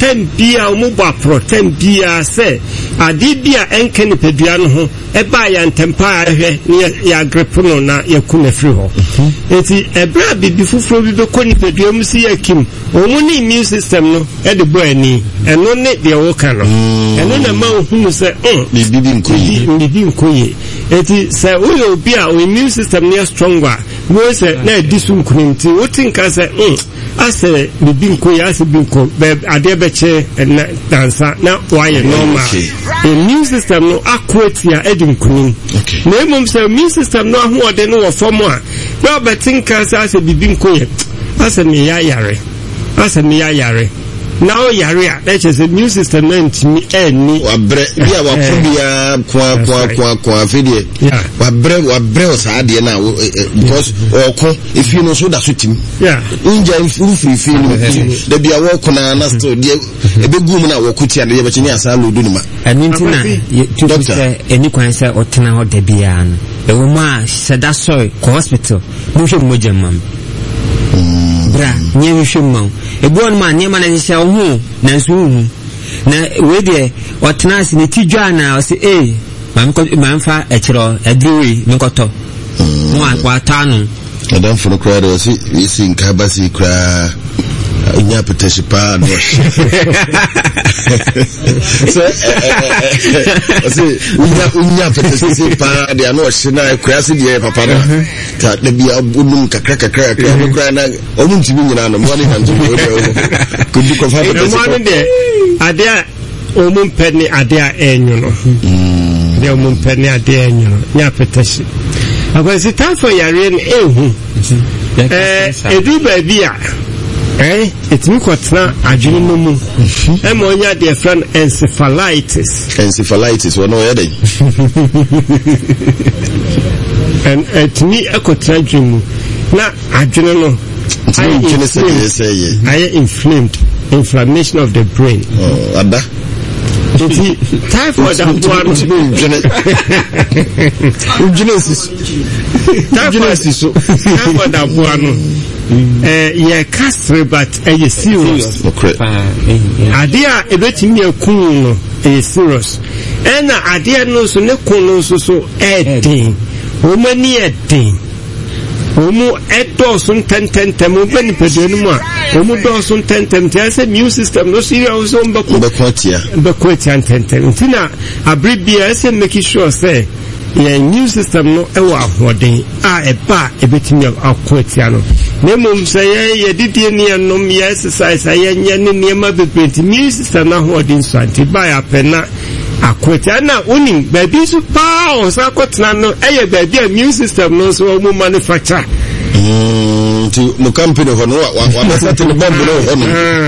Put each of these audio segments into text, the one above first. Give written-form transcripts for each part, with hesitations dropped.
time bia omuba protein bia say ade bia enke ne pedua no ho eba ya ntempa ahwe ne ya grepono na yakuna free ho enti ebra bibi fufuro bi be koni pedua mu si yakim omu ni immune system no e de bo ani eno ne de wo kan no eno na ma ohunu se bibi nkoyi enti say we obi a immune system ne stronger no say na disun kunimti wotin ka say ase bibi nkoyi ase binko be ade be che na dansa na why normal immune system no akwatia edin kunim na emom say immune system no ahoode no wo form a na obetin ka say ase bibi nkoyi ase me yare now yare that is a new system ntimi eni wabre bia wakubia kwa fidie wabre osaade na because oko if you know so that sutim unja free da bia wokona na store de ebegum na wokutia na yebekye asa lodu nima anintina doctor eni kwan say otena ho da bia no ewo ma seda soy ko hospital mo hwe mo jamam bra nyewe hwemma ebon ma nyema na hye ho na nsu na we de otnase ne tidwa na o se mamfa ekiro adruwi nkoto mo akwata no adam for crowd o se we sin ka basi kra nya petition pa no so unya petition pa de no shina kra se de papa na ta de bia bunum kakra kra na o mun tibi nyina no mo ne kan to could you confirm the ade a o mun peni ade a enyu no de o mun peni ade enyu no nya petition akwasi ta for yare no ehu edu ba bia it's me kwatna adwene no mu mo nya de friend encephalitis wo no yede and it me akotra adwene na adwene no I inflamed inflammation of the brain ada typhoid and yeah, castre but a serious. Idea ebetimi ekun no a serious. And idea no so ne kun no so edin. Omani edin. Omu edosun tentem obeni pedenu mu a omu dosun tentem ti ase immune system no serious so mbekwatia tentem ntina abribia ase make sure say your immune system no ewa ahoden a eba ebetimi akwatia no nemum say ye didie ne nom ye exercise ayenye ne niema bebrenti immune system na ahoden so antibai apena akweta na unim baby so pa o sa kwetna no eye baby immune system no so mu manufacture to mo company ho no wa masate no bomb no ho no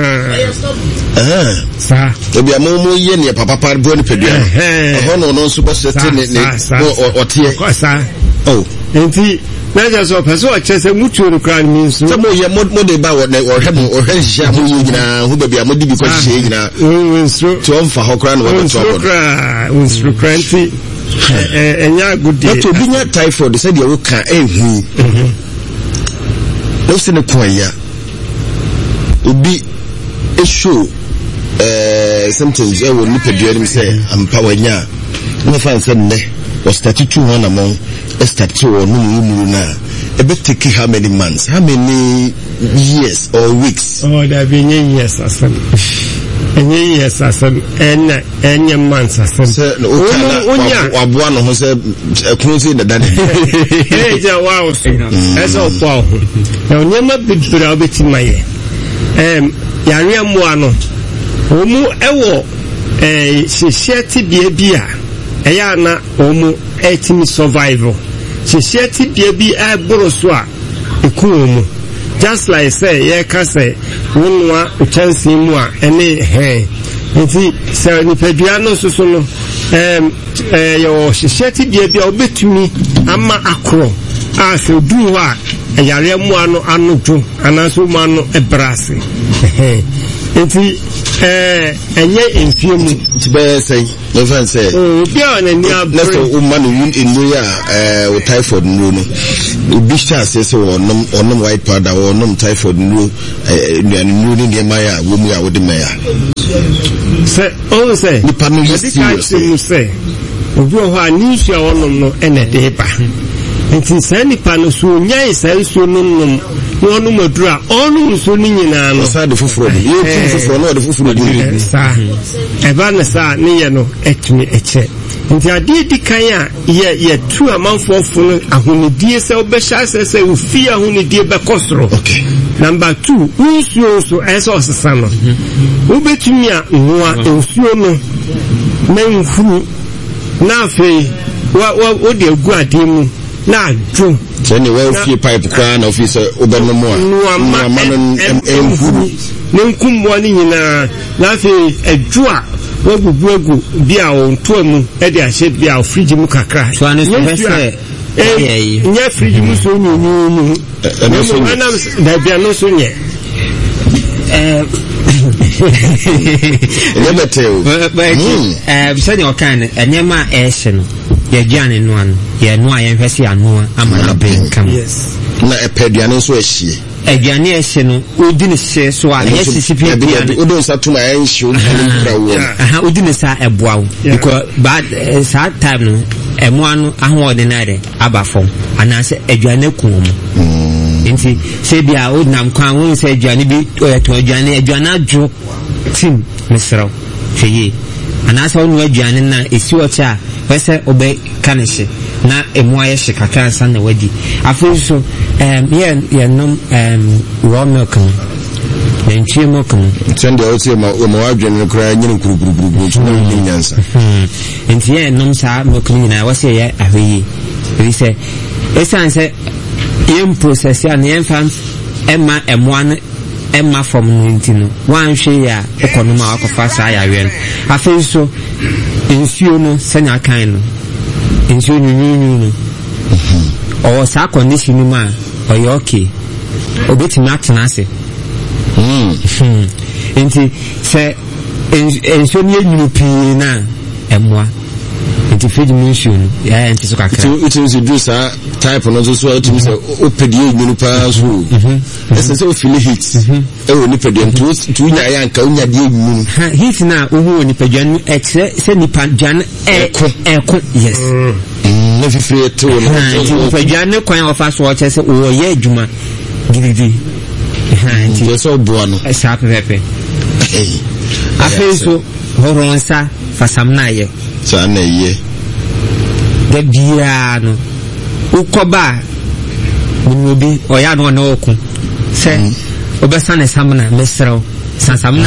sa e bia mo ye ne papa bo ne pedua ho no no so bo sete ne otie sa oh enti na just person o chese mutu no kran mi so mo ye mo de ba wo hwe hia mo yina hu ba bia mo di bi ko hia yina so to on fa ho kran no wo to unstru kranti enya good day to binya typhoid said you can ehu no se ne kwaya obi e show sometimes e wo ni pedua ni say ampa wanya no fa nse ne o start to one among start to no na e be take how many months, how many years or weeks? Oh, there be years asem any months asem onya aboa no ho se ekunu se da dane ja wow eso po na onyema bibira obetimaye yare amoa no omu ewo hyehyeti bia eya na omu etimi survival hyehyeti bia eboro so a ekuomu just like say ye ka say wonwa chance mu a ene he nti say ni pedua no so no yo hyehyeti bia obetumi ama akro a so du ho a yare mu anojo anaso mu ano ebrase nti enye enfiemu tibe say no fan say bia na ni let's o man in ya o typhoid no obi chance say onom white powder or onom typhoid no ni ma ya wo mu ya wo de ma ya Say, oh, say, the panel is say, obi ho anishu a wonom no ene de ba nti sa nipa no so nya isa so nonnom no madura onu so ni nyina no sa de foforo de ye foforo no de foforo de sa eba na sa ne ye no etumi eche nti ade di kan a ye tu amanfo no ahonidie se obehya se ufi ahonidie be kosoro. Okay. Number 2, usuo so eso osesa no ubetumi a noa usuo no menfu na fe wa odi egu ademu na adwo so ni we fie pipe kwa na office obenmo a no amano emfu ne nkumbo ni nyina na fe adwo a wa bubu egu bi a onto mu e de ahye bi a fridge mu kakra so ane so bese nya fridge mu so nyunyu na bia no so nye said your kind and Yama Eshen, Yajan in one, Yanua and Vessi Anua, Amana Bin come. Yes. Na a pediano so she. A Janeshen, who didn't say so. I don't start to my issue. Who didn't say a bow because bad sad time. And one ordinary abafom, and I said a Janekum. Inti sebia old nam kwan won say aduane bi to aduane adwo tim mesro hweye anasa wonu aduane na esi ocha wese obe kanehye na emu aye hye kakra san na wadi afi so ye nom raw milk na ntwe milk send the otie ma wadwene kra nyine kuruguruguru na nyansa inti ye nom sa milk ni na wase ye ahweye we say esan say yem process ya na yem fam emma emwan emma from nintino wan hwe ya ekonoma akofa sa ya wen afi so insuo no senya kan no insuo nyunyu no o sa condition ma o yo okay obetimi atena ase enti se insuo nyunyu pi na emwa enti feed mission ya enti so kakra it is juice type no so to say opedi nyunu pa so ese so feel heat e woni pedi to nya ya nka unya de nyunu heat na ohu oni pedwan exe se ni padwan eko yes na fifre to no pedwan kwan ofa so o chese o ye adwuma gididi enti so boa no esa pepe afeso horonsa fasamna ye sa na ye de bia no ukoba munubi oya no na oku se obesa ne samna mesrao sansamna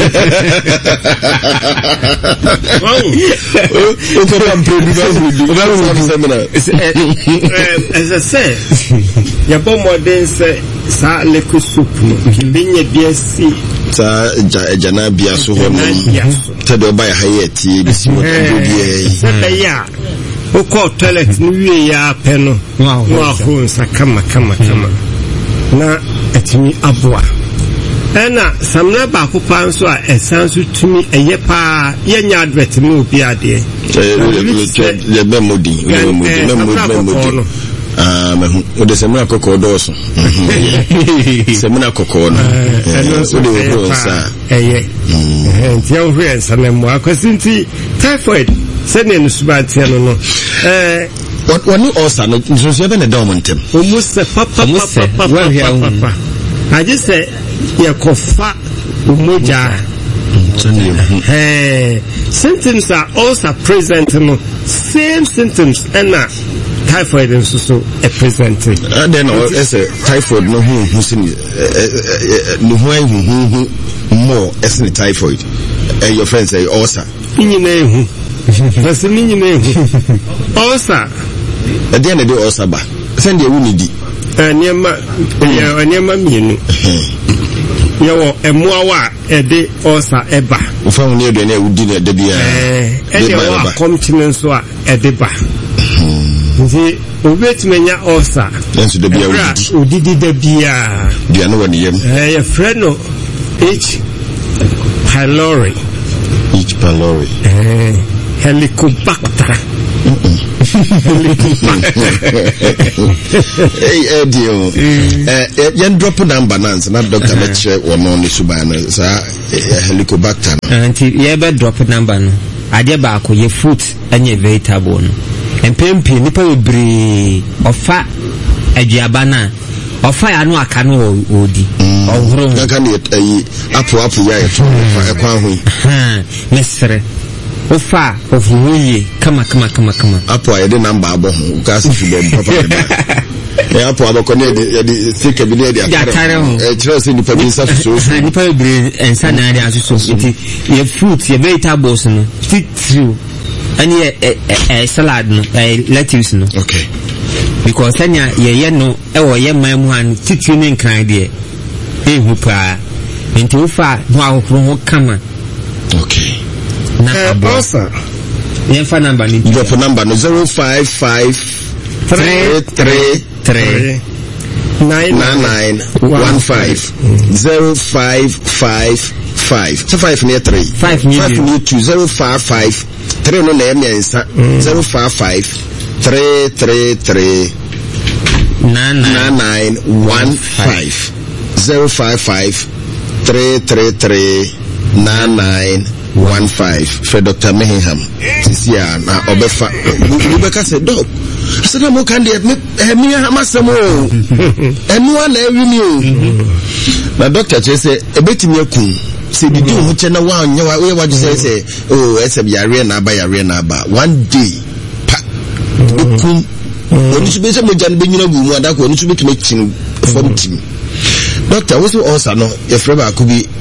wow ukoba mpredi ba samna as I say ya bomodin se sa leku soup binye biasi sa jana bia so ho no tede ba ya hayeti bi si mo bi ya uko toilet ni wie ya peno wa ho nsa kama na etimi aboa ena samna ba ko pan so a esanso tumi eye pa yenya advert ni obi ade ye be modi mehu ode semuna kokko doso semuna kokko no ode osa nti o hwe nsa na mo akwasinti typhoid sene no subatia no what one osa no so be na domontem omusse papa I just say ya kofa umoja symptoms are also present no same symptoms and typhoid and so presented then as a typhoid no who sin no who more as the typhoid and your friends say also inyinehu that's inyinehu also at the end of the also ba send you need Nyema mienu yawo emuawa ede osa eba ufamu ne de na udi na de bia ede wa continent so a ede ba nti obetimenya osa nso de bia udidi de bia no wani yem ya freno H pylori Helicobacter Hey, deal. Yan drop number nans, not Dr. Lecture or non Subana, Helicobacter. And ye bed drop number. I did back with your foot and your vegetable. And Pimpi, nipper will be of fat a Giabana. Or fire no canoe odi. Or grown. I can eat up a quahu. Mister. O far of Willie, come. Up I didn't number, because if you don't properly. The apple of a thick ability. I trust in the permits of and Sanada society. Your fruit, your vegetables, fit through. And a salad, a lettuce. Okay. Because then ye no, or ye man one tituning kind dear. Who pa into far, wow, come. Okay. Also, your phone number, your phone number 055 333 9915 0555 5 near 3 5 near 2 055 3 no name 055 333 9915 055 333 9915 for Dr. Mehinham. Sisia na obefa. Ubeka said, "Doc, I said I'm okay. Me amasamo. Enu na ewini. Na doctor say ebetimi akun. Say the do hu chena wa nyawa we wa say oh esem yare na aba. One day pa. Okun. Oni sube se mo jan be nyina gu mu adako oni sube tumi chin from team. Doctor, what's the also no? If ever could be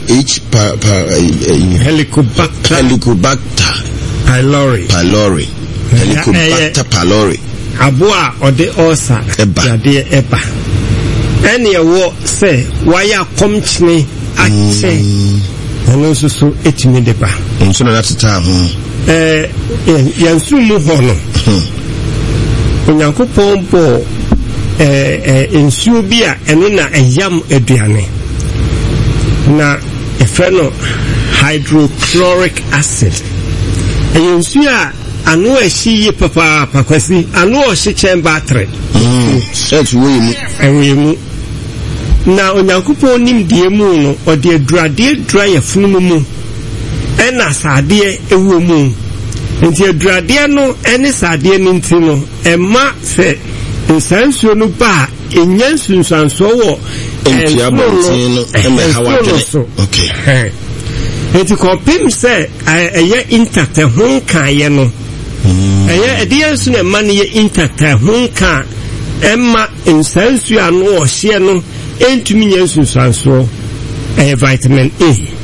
Helicobacter pylori. Helicobacter pylori. Abua or the osa eba. Any war say why ya come to me? I say, and also so etimi deba. And so that's the time. Yansu muhono. Onyankopon bo nsuo bi a eno na ayam aduane na efeno hydrochloric acid nsuo a ano ahyi ye papa kwasi ano ohye chen battery set we mu na onyankopon nim die mu no ode adurade ya funu mu ena sade ewo mu nti adurade no ene sade ni ntino ema se nsansuo no ba enyansu nsansuo wo enfiabotino emehawadene okay enti kopim se eye intact ho kan ye no eye ediansu na man ye intact ho kan emma nsansuo ano ohye no entumi nyansu nsansuo vitamin A